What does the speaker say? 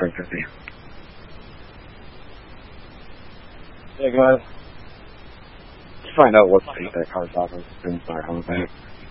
350. Hey guys, let's find out what state that car's off of. It's been my home back.